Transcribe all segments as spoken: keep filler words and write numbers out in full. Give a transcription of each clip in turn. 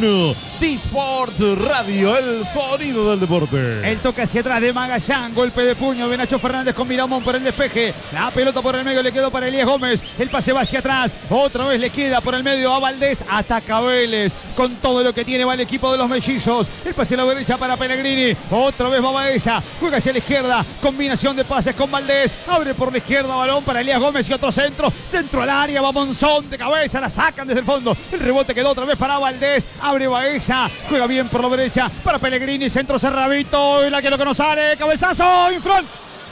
uno. D-Sport Radio, el sonido del deporte. El toque hacia atrás de Magallán, golpe de puño de Nacho Fernández con Miramón por el despeje. La pelota por el medio le quedó para Elías Gómez. El pase va hacia atrás, otra vez le queda por el medio a Valdés. Ataca Vélez, con todo lo que tiene va el equipo de los mellizos. El pase a la derecha para Pellegrini, otra vez va Baeza, juega hacia la izquierda, combinación de pases con Valdés. Abre por la izquierda, balón para Elías Gómez y otro centro. Centro al área, va Monzón de cabeza, la sacan desde el fondo. El rebote quedó otra vez para Valdés. Abre Baeza, juega bien por la derecha para Pellegrini, centro cerradito, y la que lo que nos sale, cabezazo, Infran.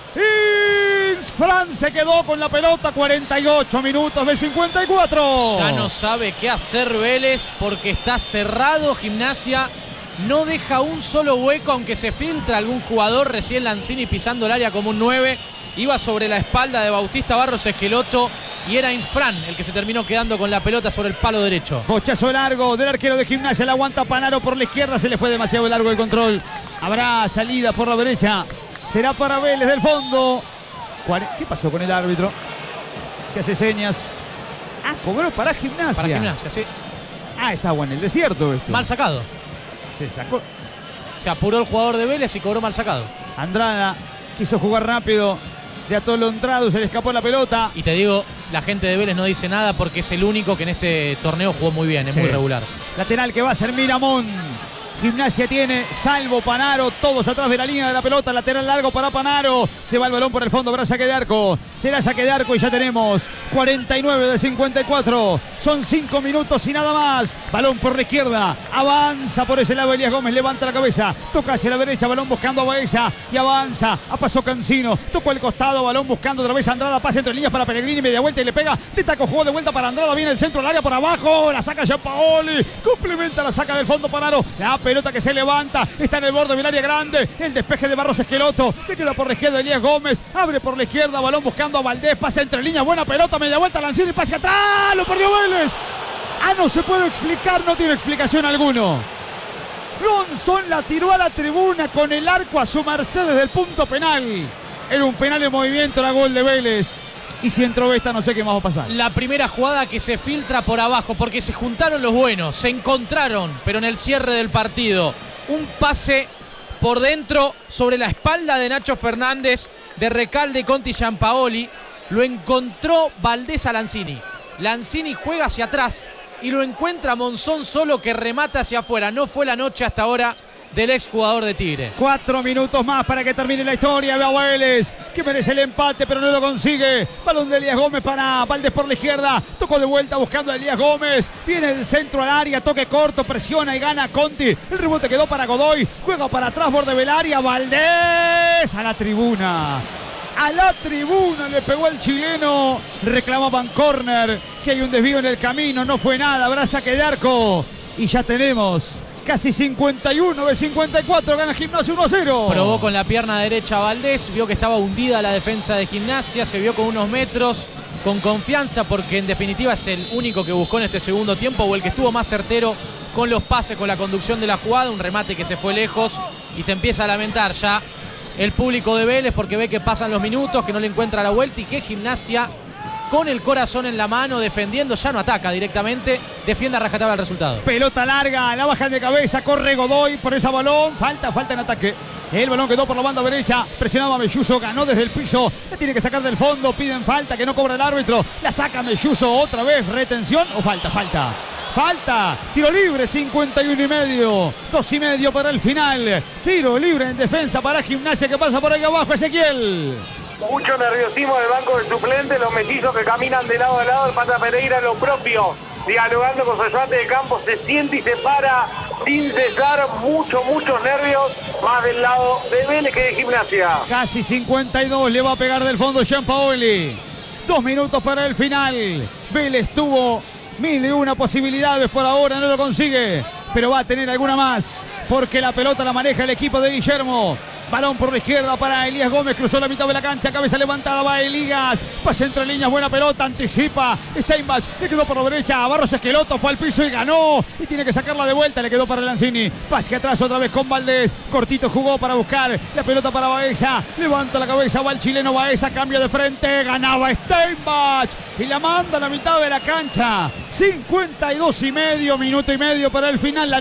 Infran se quedó con la pelota, cuarenta y ocho minutos de cincuenta y cuatro. Ya no sabe qué hacer Vélez porque está cerrado. Gimnasia no deja un solo hueco, aunque se filtra algún jugador. Recién Lanzini pisando el área como un nueve. Iba sobre la espalda de Bautista Barros Esqueloto y era Infran el que se terminó quedando con la pelota sobre el palo derecho. Bochazo largo del arquero de Gimnasia, la aguanta Panaro por la izquierda, se le fue demasiado largo el control. Habrá salida por la derecha, será para Vélez del fondo. ¿Qué pasó con el árbitro? ¿Qué hace señas? Ah, cobró para Gimnasia. Para Gimnasia, sí. Ah, es agua en el desierto esto. Mal sacado. Se sacó. Se apuró el jugador de Vélez y cobró mal sacado. Andrada quiso jugar rápido, de atolondrado, se le escapó la pelota. Y te digo, la gente de Vélez no dice nada porque es el único que en este torneo jugó muy bien, es sí. muy regular. Lateral que va a ser Miramón. Gimnasia tiene, salvo Panaro, todos atrás de la línea de la pelota. Lateral largo para Panaro. Se va el balón por el fondo, habrá saque de arco. Será saque de arco y ya tenemos cuarenta y nueve de cincuenta y cuatro. Son cinco minutos y nada más. Balón por la izquierda. Avanza por ese lado Elías Gómez, levanta la cabeza. Toca hacia la derecha, balón buscando a Baeza. Y avanza, a paso Cancino. Tocó el costado, balón buscando otra vez a Andrada. Pase entre líneas para Pellegrini, media vuelta y le pega. De taco, juego de vuelta para Andrada. Viene el centro del área por abajo. La saca Gianpaoli. Complementa la saca del fondo Panaro. La pelota que se levanta, está en el borde del área grande, el despeje de Barros Esqueloto, le queda por la izquierda Elías Gómez, abre por la izquierda, balón buscando a Valdés, pasa entre líneas, buena pelota, media vuelta, Lanzini, pase atrás, lo perdió Vélez. Ah, no se puede explicar, no tiene explicación alguno. Bronson la tiró a la tribuna con el arco a su merced desde el punto penal. Era un penal en movimiento, era gol de Vélez. Y si entró esta, no sé qué más va a pasar. La primera jugada que se filtra por abajo, porque se juntaron los buenos, se encontraron, pero en el cierre del partido, un pase por dentro sobre la espalda de Nacho Fernández, de Recalde, Conti y Gianpaoli. Lo encontró Valdés a Lanzini. Lanzini juega hacia atrás y lo encuentra Monzón solo, que remata hacia afuera. No fue la noche hasta ahora del exjugador de Tigre. Cuatro minutos más para que termine la historia. Ve a Vélez, que merece el empate, pero no lo consigue. Balón de Elías Gómez para Valdés por la izquierda. Tocó de vuelta buscando a Elías Gómez. Viene el centro al área, toque corto, presiona y gana Conti. El rebote quedó para Godoy. Juega para atrás, borde del área. Valdés a la tribuna. A la tribuna le pegó el chileno. Reclamaban córner, que hay un desvío en el camino. No fue nada, habrá saque de arco. Y ya tenemos casi cincuenta y uno de cincuenta y cuatro, gana Gimnasia uno a cero. Probó con la pierna derecha Valdés, vio que estaba hundida la defensa de Gimnasia, se vio con unos metros, con confianza, porque en definitiva es el único que buscó en este segundo tiempo, o el que estuvo más certero con los pases, con la conducción de la jugada, un remate que se fue lejos, y se empieza a lamentar ya el público de Vélez, porque ve que pasan los minutos, que no le encuentra la vuelta, y que Gimnasia, con el corazón en la mano, defendiendo, ya no ataca directamente, defiende a rajatabla el resultado. Pelota larga, la bajan de cabeza, corre Godoy por ese balón, falta, falta en ataque. El balón quedó por la banda derecha, presionaba a Melluso, ganó desde el piso, la tiene que sacar del fondo, piden falta, que no cobra el árbitro, la saca Melluso otra vez, retención o falta, falta. Falta, tiro libre, cincuenta y uno y medio, dos y medio para el final. Tiro libre en defensa para Gimnasia, que pasa por ahí abajo, Ezequiel. Mucho nerviosismo del banco de suplentes, los mellizos que caminan de lado a lado, el Pata Pereira lo propio, dialogando con su ayudante de campo, se siente y se para sin cesar, muchos, muchos nervios, más del lado de Vélez que de Gimnasia. Casi cincuenta y dos le va a pegar del fondo Gianpaoli. Dos minutos para el final. Vélez tuvo mil y una posibilidades, por ahora no lo consigue, pero va a tener alguna más, porque la pelota la maneja el equipo de Guillermo. Balón por la izquierda para Elías Gómez, cruzó la mitad de la cancha, cabeza levantada, va Elías, pasa entre líneas, buena pelota, anticipa Steinbach, le quedó por la derecha, Barros Esqueloto fue al piso y ganó, y tiene que sacarla de vuelta, le quedó para Lanzini, pase atrás otra vez con Valdés, cortito jugó para buscar la pelota para Baeza, levanta la cabeza, va el chileno Baeza, cambia de frente, ganaba Steinbach, y la manda a la mitad de la cancha, cincuenta y dos y medio, minuto y medio para el final. La